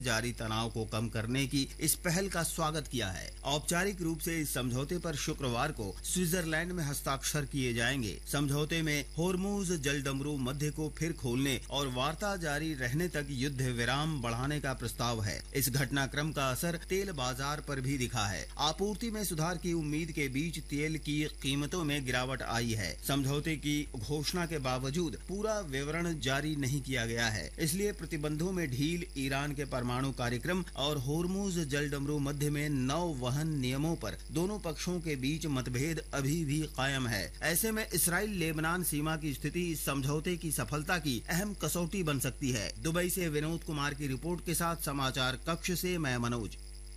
जारी तनाव को कम करने की इस पहल का स्वागत किया है। औपचारिक रूप से इस समझौते पर शुक्रवार को स्विट्जरलैंड में हस्ताक्षर किए जाएंगे। समझौते में होर्मुज जलडमरू मध्य को फिर खोलने और वार्ता जारी रहने तक युद्ध विराम बढ़ाने का प्रस्ताव है। इस घटनाक्रम का असर तेल बाजार पर भी दिखा है। आपूर्ति में सुधार की उम्मीद के बीच तेल की कीमतों में गिरावट आई है। समझौते की घोषणा के बावजूद पूरा विवरण जारी नहीं किया गया है, इसलिए प्रतिबंधों में ढील, ईरान के परमाणु कार्यक्रम और होर्मुज जलडमरू मध्य में नौ वहन नियमों पर दोनों पक्षों के बीच मतभेद अभी भी कायम है। ऐसे में इसराइल लेबनान सीमा की स्थिति इस समझौते की सफलता की अहम कसौटी बन सकती है। दुबई से विनोद कुमार की रिपोर्ट के साथ समाचार कक्ष से मैं मनोज।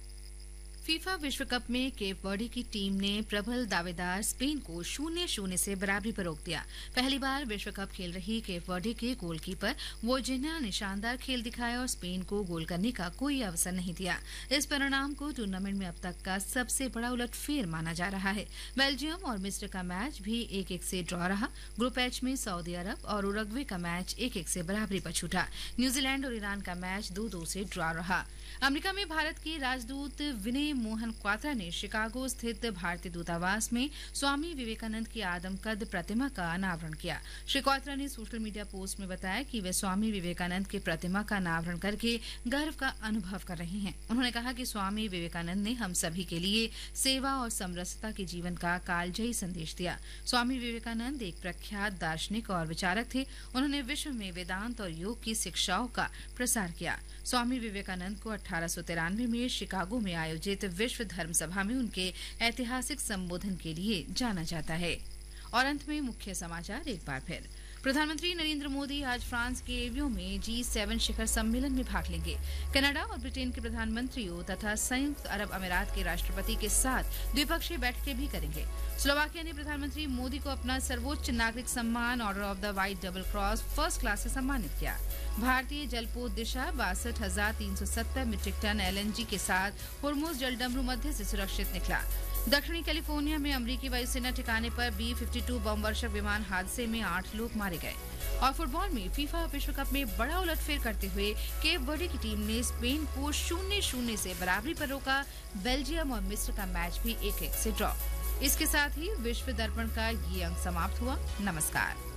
फीफा विश्व कप में केप वर्डे की टीम ने प्रबल दावेदार स्पेन को 0-0 से बराबरी पर रोक दिया। पहली बार विश्व कप खेल रही केप वर्डे के गोलकीपर वोजिन्हा ने शानदार खेल दिखाया और स्पेन को गोल करने का कोई अवसर नहीं दिया। इस परिणाम को टूर्नामेंट में अब तक का सबसे बड़ा उलटफेर माना जा रहा है। बेल्जियम और मिस्र का मैच भी 1-1 से ड्रॉ रहा। ग्रुप एच में सऊदी अरब और उरुग्वे का मैच 1-1 से बराबरी पर छूटा। न्यूजीलैंड और ईरान का मैच 2-2 से ड्रॉ रहा। अमेरिका में भारत के राजदूत विनय मोहन क्वात्रा ने शिकागो स्थित भारतीय दूतावास में स्वामी विवेकानंद की आदमकद प्रतिमा का अनावरण किया। श्री क्वात्रा ने सोशल मीडिया पोस्ट में बताया कि वे स्वामी विवेकानंद की प्रतिमा का अनावरण करके गर्व का अनुभव कर रहे हैं। उन्होंने कहा कि स्वामी विवेकानंद ने हम सभी के लिए सेवा और समरसता के जीवन का कालजयी संदेश दिया। स्वामी विवेकानंद एक प्रख्यात दार्शनिक और विचारक थे। उन्होंने विश्व में वेदांत और योग की शिक्षाओं का प्रसार किया। स्वामी विवेकानंद को 1893 में शिकागो में आयोजित विश्व धर्म सभा में उनके ऐतिहासिक संबोधन के लिए जाना जाता है। और अंत में मुख्य समाचार एक बार फिर। प्रधानमंत्री नरेंद्र मोदी आज फ्रांस के एवियो में G7 शिखर सम्मेलन में भाग लेंगे। कनाडा और ब्रिटेन के प्रधानमंत्रियों तथा संयुक्त अरब अमीरात के राष्ट्रपति के साथ द्विपक्षीय बैठकें भी करेंगे। स्लोवाकिया ने प्रधानमंत्री मोदी को अपना सर्वोच्च नागरिक सम्मान order of the white double cross first class से सम्मानित किया। भारतीय जलपोत दिशा 62,370 मीट्रिक टन LNG के साथ होर्मुज जलडमरू मध्य से सुरक्षित निकला। दक्षिणी कैलिफोर्निया में अमेरिकी वायुसेना ठिकाने पर B-52 बम वर्षक विमान हादसे में 8 लोग मारे गए। और फुटबॉल में फीफा विश्व कप में बड़ा उलटफेर करते हुए केप वर्डे की टीम ने स्पेन को 0-0 से बराबरी पर रोका। बेल्जियम और मिस्र का मैच भी 1-1 से ड्रॉ। इसके साथ ही विश्व दर्पण का ये अंक समाप्त हुआ। नमस्कार।